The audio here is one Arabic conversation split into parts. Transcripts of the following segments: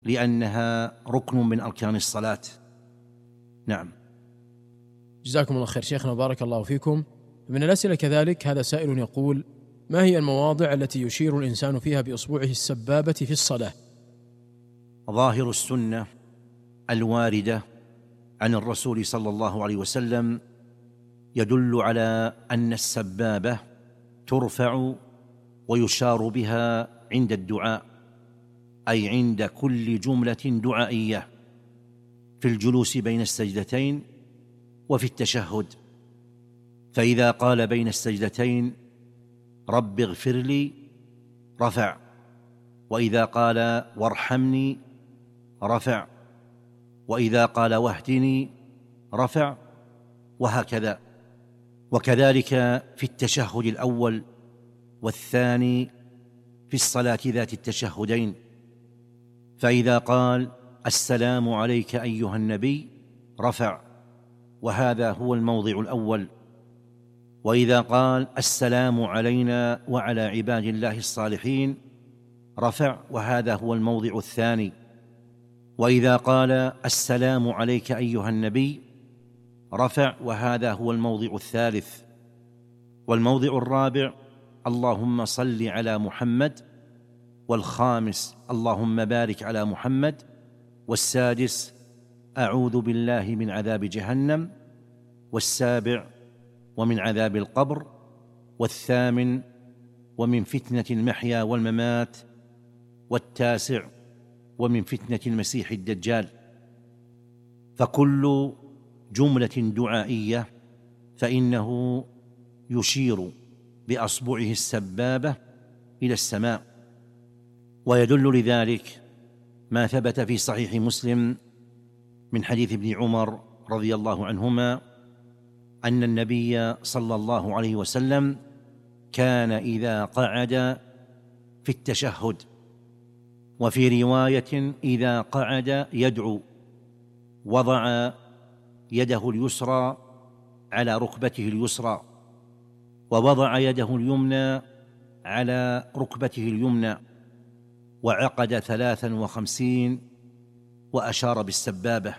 لأنها ركن من أركان الصلاة. نعم. جزاكم الله خير شيخنا وبارك الله فيكم. من الأسئلة كذلك هذا سائل يقول: ما هي المواضع التي يشير الإنسان فيها بإصبعه السبابة في الصلاة؟ ظاهر السنة الواردة عن الرسول صلى الله عليه وسلم يدل على أن السبابة ترفع ويشار بها عند الدعاء، أي عند كل جملة دعائية في الجلوس بين السجدتين وفي التشهد. فإذا قال بين السجدتين رب اغفر لي رفع، وإذا قال وارحمني رفع، وإذا قال واهدني رفع، وهكذا. وكذلك في التشهد الأول والثاني في الصلاة ذات التشهدين، فإذا قال السلام عليك أيها النبي رفع، وهذا هو الموضع الأول. وإذا قال السلام علينا وعلى عباد الله الصالحين رفع، وهذا هو الموضع الثاني. وإذا قال السلام عليك أيها النبي رفع، وهذا هو الموضع الثالث. والموضع الرابع اللهم صل على محمد، والخامس اللهم بارك على محمد، والسادس أعوذ بالله من عذاب جهنم، والسابع ومن عذاب القبر، والثامن ومن فتنة المحيا والممات، والتاسع ومن فتنة المسيح الدجال. فكل جملة دعائية فإنه يشير بأصبعه السبابة إلى السماء. ويدل لذلك ما ثبت في صحيح مسلم من حديث ابن عمر رضي الله عنهما أن النبي صلى الله عليه وسلم كان إذا قعد في التشهد، وفي رواية إذا قعد يدعو، وضع يده اليسرى على ركبته اليسرى، ووضع يده اليمنى على ركبته اليمنى، وعقد 53 وأشار بالسبابة.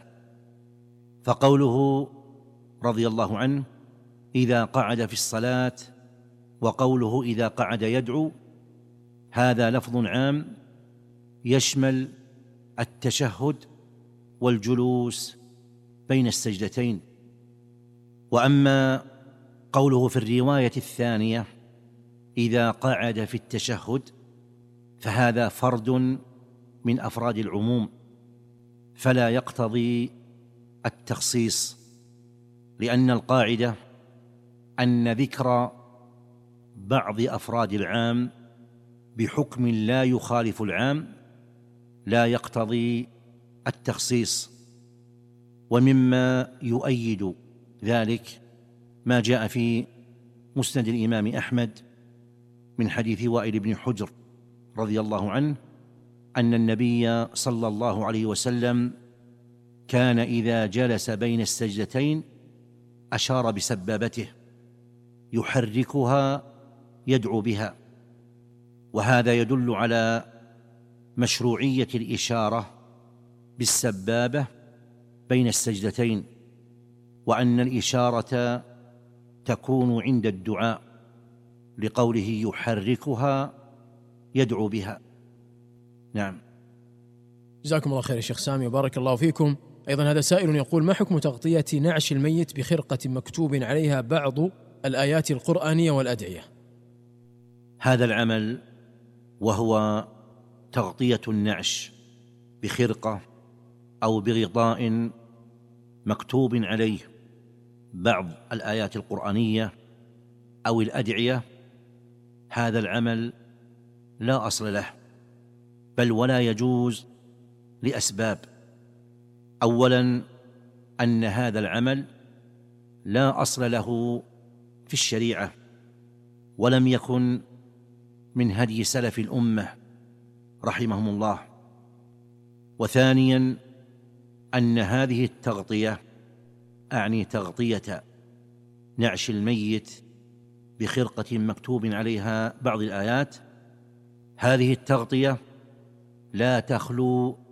فقوله رضي الله عنه إذا قعد في الصلاة، وقوله إذا قعد يدعو، هذا لفظ عام يشمل التشهد والجلوس بين السجدتين. وأما قوله في الرواية الثانية إذا قعد في التشهد، فهذا فرد من أفراد العموم، فلا يقتضي التخصيص، لأن القاعدة أن ذكر بعض أفراد العام بحكم لا يخالف العام لا يقتضي التخصيص. ومما يؤيد ذلك ما جاء في مسند الإمام أحمد من حديث وائل بن حجر رضي الله عنه أن النبي صلى الله عليه وسلم كان إذا جلس بين السجدتين أشار بسبابته يحركها يدعو بها. وهذا يدل على مشروعية الإشارة بالسبابة بين السجدتين، وأن الإشارة تكون عند الدعاء لقوله يحركها يدعو بها. نعم. جزاكم الله خير يا شيخ سامي وبارك الله فيكم. أيضا هذا سائل يقول: ما حكم تغطية نعش الميت بخرقة مكتوب عليها بعض الآيات القرآنية والأدعية؟ هذا العمل وهو تغطية النعش بخرقة أو بغطاء مكتوب عليه بعض الآيات القرآنية أو الأدعية، هذا العمل لا أصل له، بل ولا يجوز لأسباب. أولا أن هذا العمل لا أصل له في الشريعة، ولم يكن من هدي سلف الأمة رحمهم الله. وثانيا أن هذه التغطية، أعني تغطية نعش الميت بخرقة مكتوب عليها بعض الآيات، هذه التغطية لا تخلو